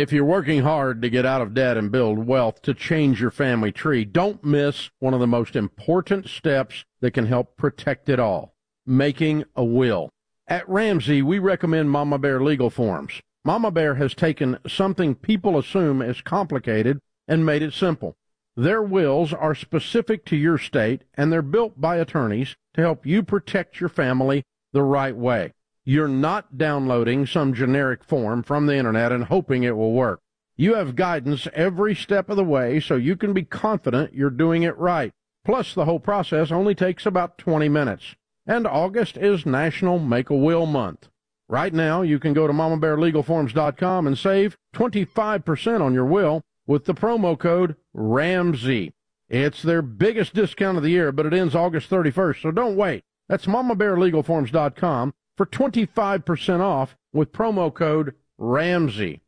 If you're working hard to get out of debt and build wealth to change your family tree, don't miss one of the most important steps that can help protect it all, making a will. At Ramsey, we recommend Mama Bear Legal Forms. Mama Bear has taken something people assume is complicated and made it simple. Their wills are specific to your state, and they're built by attorneys to help you protect your family the right way. You're not downloading some generic form from the internet and hoping it will work. You have guidance every step of the way so you can be confident you're doing it right. Plus, the whole process only takes about 20 minutes. And August is National Make-A-Will Month. Right now, you can go to MamaBearLegalForms.com and save 25% on your will with the promo code RAMSEY. It's their biggest discount of the year, but it ends August 31st, so don't wait. That's MamaBearLegalForms.com for 25% off with promo code RAMSEY.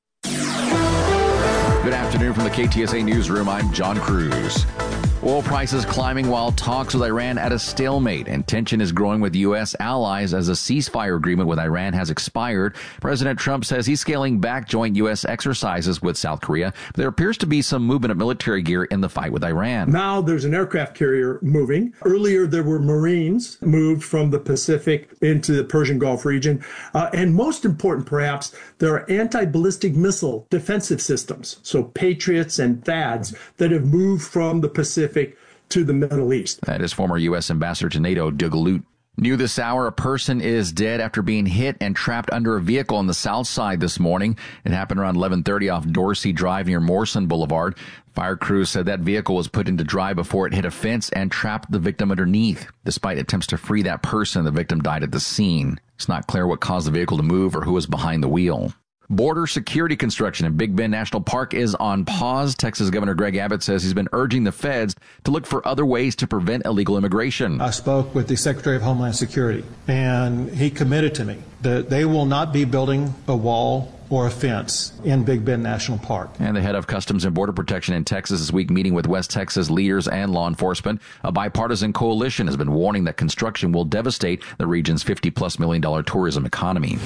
Good afternoon from the KTSA Newsroom. I'm John Cruz. Oil prices climbing while talks with Iran at a stalemate, and tension is growing with U.S. allies as a ceasefire agreement with Iran has expired. President Trump says he's scaling back joint U.S. exercises with South Korea. There appears to be some movement of military gear in the fight with Iran. Now there's an aircraft carrier moving. Earlier there were Marines moved from the Pacific into the Persian Gulf region. And most important, perhaps, there are anti-ballistic missile defensive systems, so Patriots and THAADs, that have moved from the Pacific to the Middle East. That is former U.S. Ambassador to NATO, Doug Lute. New this hour, a person is dead after being hit and trapped under a vehicle on the south side this morning. It happened around 11:30 off Dorsey Drive near Morrison Boulevard. Fire crews said that vehicle was put into drive before it hit a fence and trapped the victim underneath. Despite attempts to free that person, the victim died at the scene. It's not clear what caused the vehicle to move or who was behind the wheel. Border security construction in Big Bend National Park is on pause. Texas Governor Greg Abbott says he's been urging the feds to look for other ways to prevent illegal immigration. I spoke with the Secretary of Homeland Security, and he committed to me that they will not be building a wall or a fence in Big Bend National Park. And the head of Customs and Border Protection in Texas this week meeting with West Texas leaders and law enforcement. A bipartisan coalition has been warning that construction will devastate the region's $50+ million tourism economy.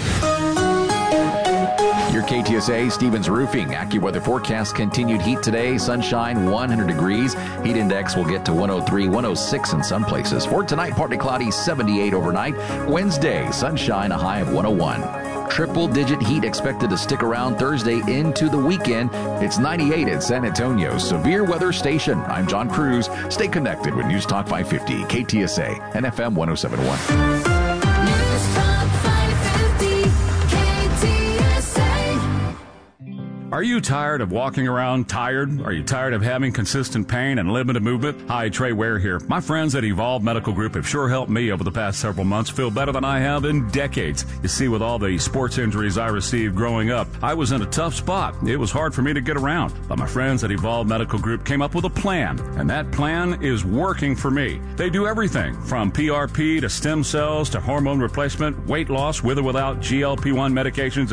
Your KTSA Stevens Roofing AccuWeather forecast: continued heat today, sunshine, 100 degrees. Heat index will get to 103, 106 in some places. For tonight, partly cloudy, 78 overnight. Wednesday, sunshine, a high of 101. Triple-digit heat expected to stick around Thursday into the weekend. It's 98 at San Antonio Severe Weather Station. I'm John Cruz. Stay connected with News Talk 550, KTSA, and FM 107.1. Are you tired of walking around tired? Are you tired of having consistent pain and limited movement? Hi, Trey Ware here. My friends at Evolve Medical Group have sure helped me over the past several months feel better than I have in decades. You see, with all the sports injuries I received growing up, I was in a tough spot. It was hard for me to get around. But my friends at Evolve Medical Group came up with a plan, and that plan is working for me. They do everything from PRP to stem cells to hormone replacement, weight loss with or without GLP-1 medications,